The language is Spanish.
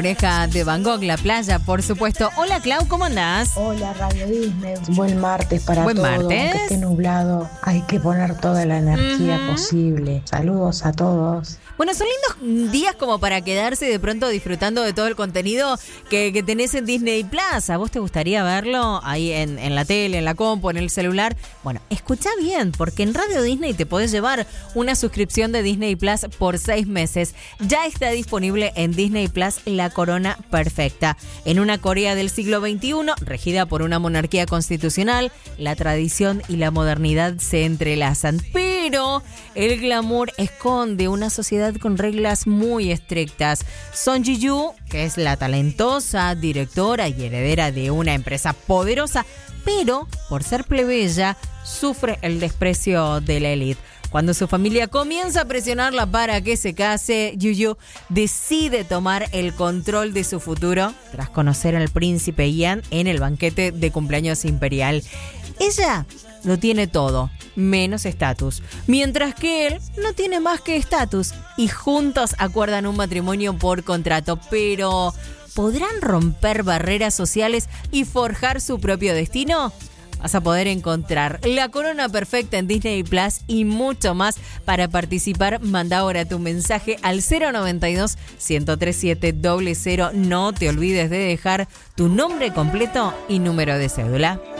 Oreja de Van Gogh, La Playa, por supuesto. Hola, Clau, ¿cómo andás? Hola, Radio Disney. Buen martes para todos. Buen martes. Aunque esté nublado, hay que poner toda la energía posible. Saludos a todos. Bueno, son lindos días como para quedarse de pronto disfrutando de todo el contenido que tenés en Disney Plus. ¿A vos te gustaría verlo ahí en la tele, en la compu, en el celular? Bueno, escuchá bien, porque en Radio Disney te podés llevar una suscripción de Disney Plus por 6 meses. Ya está disponible en Disney Plus La Corona Perfecta. En una Corea del siglo XXI, regida por una monarquía constitucional, la tradición y la modernidad se entrelazan. Pero el glamour esconde una sociedad con reglas muy estrictas. Son Ji-Yoo, que es la talentosa directora y heredera de una empresa poderosa, pero por ser plebeya sufre el desprecio de la élite. Cuando su familia comienza a presionarla para que se case, Ji-Yoo decide tomar el control de su futuro tras conocer al príncipe Ian en el banquete de cumpleaños imperial. Ella lo tiene todo, menos estatus, mientras que él no tiene más que estatus y juntos acuerdan un matrimonio por contrato, pero ¿podrán romper barreras sociales y forjar su propio destino? Vas a poder encontrar La Corona Perfecta en Disney Plus y mucho más. Para participar, manda ahora tu mensaje al 092-103-700. No te olvides de dejar tu nombre completo y número de cédula.